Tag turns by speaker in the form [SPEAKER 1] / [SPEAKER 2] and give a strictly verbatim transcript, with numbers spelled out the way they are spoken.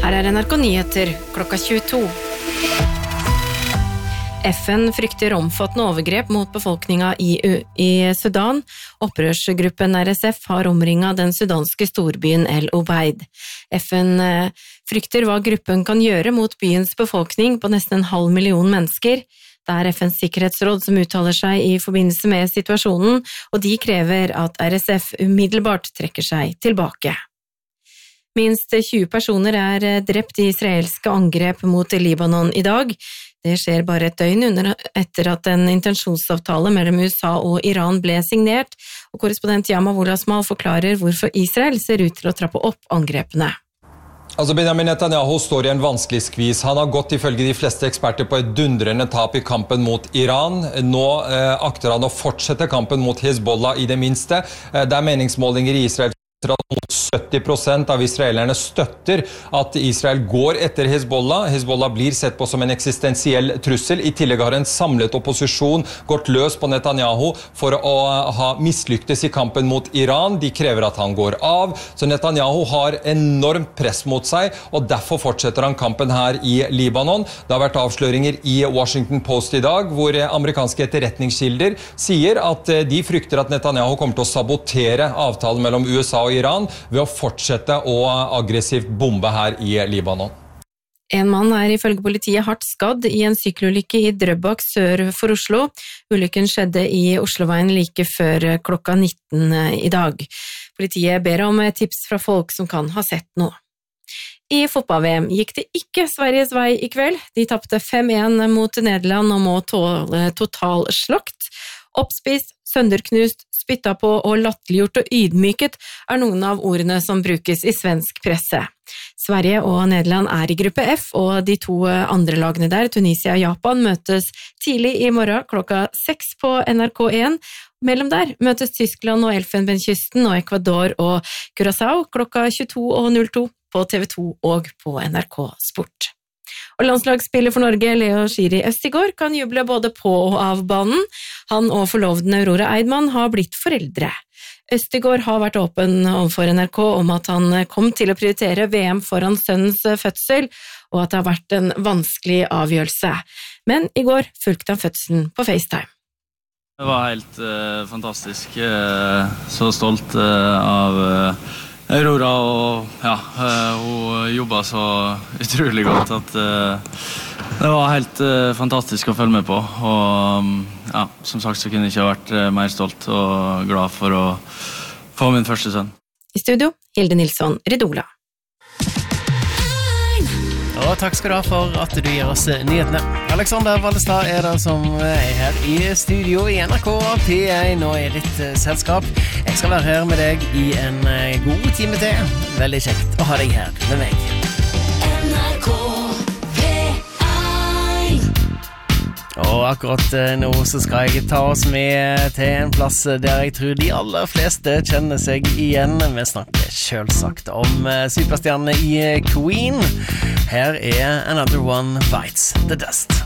[SPEAKER 1] Her er N R K Nyheter klokka tjueto. F N frykter omfattende overgrep mot befolkningen i, i Sudan. Opprørsgruppen R S F har omringet den sudanske storbyen El Obeid. F N frykter hva gruppen kan gjøre mot byens befolkning på nesten en halv million mennesker. Det er F N's sikkerhetsråd som uttaler seg i forbindelse med situasjonen, og de krever at R S F umiddelbart trekker seg tilbake. Minst tjue personer er drept i israelske angrep mot Libanon i dag. Det skjer bare et døgn under etter at en intensjonsavtale mellom U S A og Iran ble signert, og korrespondent Yama Wolasmal forklarer hvorfor Israel ser ut til å trappe opp angrepene.
[SPEAKER 2] Altså Benjamin Netanyahu står i en vanskelig skvis. Han har gått ifølge de fleste eksperter på et dundrende tap i kampen mot Iran. Nå eh, akter han å fortsette kampen mot Hezbollah i det minste. Eh, det er meningsmålinger i Israel at sytti prosent av israelerne støtter at Israel går etter Hezbollah. Hezbollah blir sett på som en eksistensiell trussel. I tillegg har en samlet opposisjon gått løs på Netanyahu for å ha mislyktes i kampen mot Iran. De krever at han går av. Så Netanyahu har enormt press mot seg, og derfor fortsetter han kampen her i Libanon. Det har vært avsløringer i Washington Post i dag, hvor amerikanske etterretningskilder sier at de frykter at Netanyahu kommer til å sabotere avtalen mellom U S A og Iran ved å fortsette å aggressivt bombe her i Libanon.
[SPEAKER 1] En mann er ifølge politiet hardt skadd i en sykkelulykke i Drøbak sør for Oslo. Ulykken skjedde i Osloveien like før klokka nitten i dag. Politiet ber om tips fra folk som kan ha sett noe. I fotball-V M gikk det ikke Sveriges vei i kveld. De tappte fem en mot Nederland og må tåle total slakt. Oppspist, sønderknust, spytta på og latterliggjort og ydmyket er noen av ordene som brukes i svensk presse. Sverige og Nederland er i gruppe F, og de to andre lagene der, Tunisia og Japan, møtes tidlig i morgen klokka seks på N R K én. Mellom der møtes Tyskland og Elfenbenskysten og Ecuador og Curaçao klokka tjueto null to på T V to og på N R K Sport. Og landslagsspiller for Norge, Leo Schiri Østigård, kan juble både på og av banen. Han og forloveden Aurora Eidman har blitt foreldre. Østigård har vært åpen overfor N R K om at han kom til å prioritere V M foran sønnens fødsel, og at det har vært en vanskelig avgjørelse. Men i går fulgte han fødselen på FaceTime.
[SPEAKER 3] Det var helt uh, fantastisk. Uh, så stolt uh, av uh, Aurora, og ja, uh, hun jobbet så utrolig godt at uh, det var helt uh, fantastisk å følge med på. Og um, ja, som sagt så kunne jeg ikke ha vært uh, mer stolt og glad for å få min første sønn.
[SPEAKER 1] I studio, Hilde Nilsson, Redola.
[SPEAKER 4] Og takk skal du ha for at du gir oss nyhetene. Alexander Vallestad er det som er her i studio i N R K P én nå i ditt selskap. Jeg skal være her med deg i en god time til. Veldig kjekt å ha deg her med meg. N R K P én. Og akkurat nå så skal jeg ta oss med til en plass der jeg tror de aller fleste kjenner seg igjen. Vi snakker selvsagt om superstjernene i Queen. Her er Another One Bites the Dust.